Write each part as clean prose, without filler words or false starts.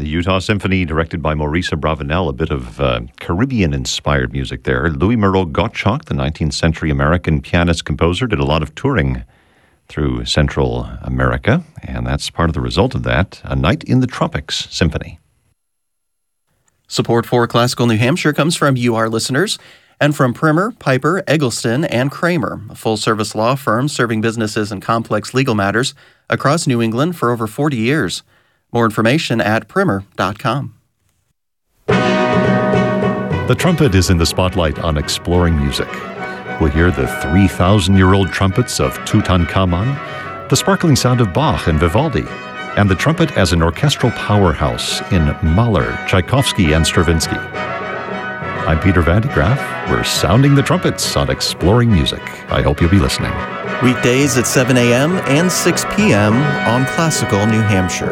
Utah Symphony, directed by Maurice Abravanel, a bit of Caribbean-inspired music there. Louis Moreau Gottschalk, the 19th century American pianist-composer, did a lot of touring through Central America, and that's part of the result of that, A Night in the Tropics Symphony. Support for Classical New Hampshire comes from UR listeners and from Primer, Piper, Eggleston, and Kramer, a full-service law firm serving businesses and complex legal matters across New England for over 40 years. More information at primer.com. The trumpet is in the spotlight on Exploring Music. We'll hear the 3,000-year-old trumpets of Tutankhamun, the sparkling sound of Bach and Vivaldi, and the trumpet as an orchestral powerhouse in Mahler, Tchaikovsky, and Stravinsky. I'm Peter Van de Graaff. We're sounding the trumpets on Exploring Music. I hope you'll be listening. Weekdays at 7 a.m. and 6 p.m. on Classical New Hampshire.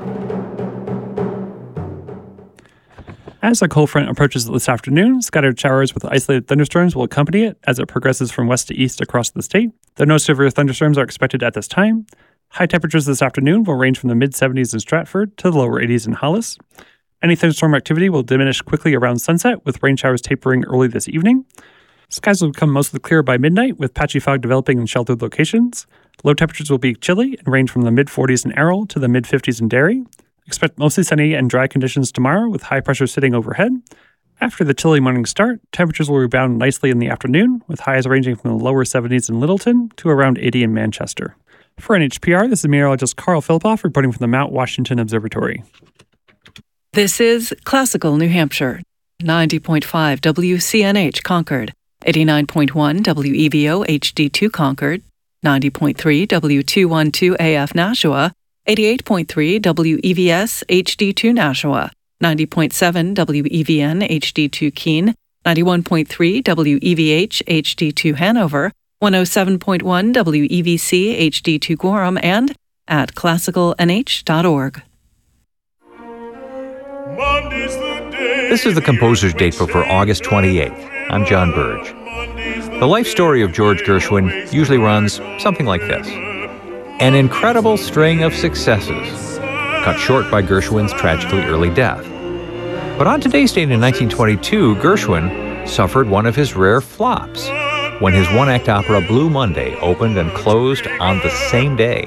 As a cold front approaches this afternoon, scattered showers with isolated thunderstorms will accompany it as it progresses from west to east across the state. Though no severe thunderstorms are expected at this time. High temperatures this afternoon will range from the mid-70s in Stratford to the lower 80s in Hollis. Any thunderstorm activity will diminish quickly around sunset, with rain showers tapering early this evening. Skies will become mostly clear by midnight, with patchy fog developing in sheltered locations. Low temperatures will be chilly and range from the mid-40s in Errol to the mid-50s in Derry. Expect mostly sunny and dry conditions tomorrow, with high pressure sitting overhead. After the chilly morning start, temperatures will rebound nicely in the afternoon, with highs ranging from the lower 70s in Littleton to around 80 in Manchester. For NHPR, this is meteorologist Carl Philpoff reporting from the Mount Washington Observatory. This is Classical New Hampshire, 90.5 WCNH Concord, 89.1 WEVO HD2 Concord, 90.3 W212 AF Nashua, 88.3 WEVS HD2 Nashua, 90.7 WEVN HD2 Keene, 91.3 WEVH HD2 Hanover, 107.1 WEVC HD2 Gorham, and at classicalnh.org. This is the Composer's Datebook for August 28th. I'm John Burge. The life story of George Gershwin usually runs something like this. An incredible string of successes, cut short by Gershwin's tragically early death. But on today's date in 1922, Gershwin suffered one of his rare flops when his one-act opera Blue Monday opened and closed on the same day.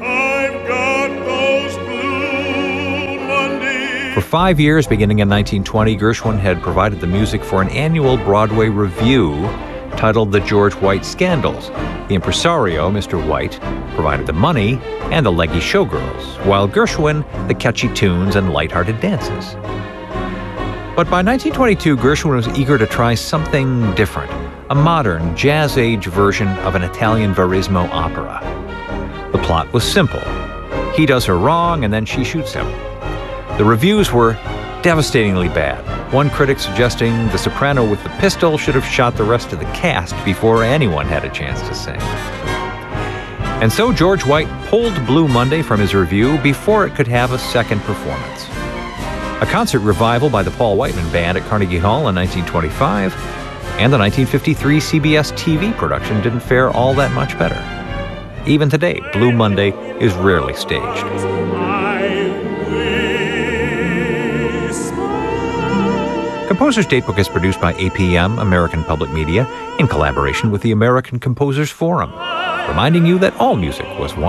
For 5 years, beginning in 1920, Gershwin had provided the music for an annual Broadway revue titled The George White Scandals. The impresario, Mr. White, provided the money and the leggy showgirls, while Gershwin, the catchy tunes and lighthearted dances. But by 1922, Gershwin was eager to try something different, a modern, jazz-age version of an Italian verismo opera. The plot was simple. He does her wrong, and then she shoots him. The reviews were devastatingly bad, one critic suggesting the soprano with the pistol should have shot the rest of the cast before anyone had a chance to sing. And so George White pulled Blue Monday from his review before it could have a second performance. A concert revival by the Paul Whiteman Band at Carnegie Hall in 1925, and the 1953 CBS TV production didn't fare all that much better. Even today, Blue Monday is rarely staged. Composer's Datebook is produced by APM, American Public Media, in collaboration with the American Composers Forum, reminding you that all music was once